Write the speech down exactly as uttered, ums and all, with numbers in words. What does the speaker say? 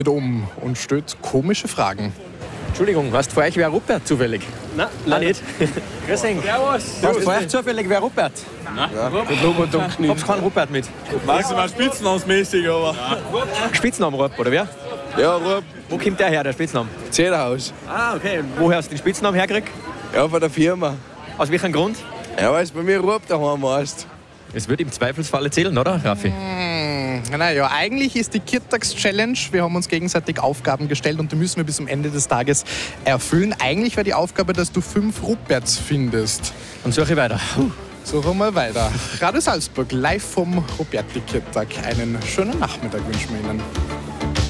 um und stellt komische Fragen. Entschuldigung, weißt du vor euch wer Rupert zufällig? Nein, Nein, nicht. Grüß dich. Servus. Weißt du vor euch zufällig wer Rupert? Nein. Ich hab's keinen Rupert mit. Maximal spitznamensmäßig, aber. Spitznamen Rupp, oder wer? Ja, Rupp, Wo kommt der her, der Spitzname? Zählerhaus. Ah, okay. Und woher hast du den Spitznamen hergekriegt? Ja, von der Firma. Aus welchem Grund? Ja, weil es bei mir Rupp daheim heißt. Es wird im Zweifelsfalle zählen, oder, Raffi? Hm, naja, eigentlich ist die Kirtags-Challenge. Wir haben uns gegenseitig Aufgaben gestellt und die müssen wir bis zum Ende des Tages erfüllen. Eigentlich wäre die Aufgabe, dass du fünf Ruperts findest. Und suche ich weiter. Puh. Suchen wir weiter. Radio Salzburg, live vom Ruperti-Kirtag. Einen schönen Nachmittag wünschen wir Ihnen.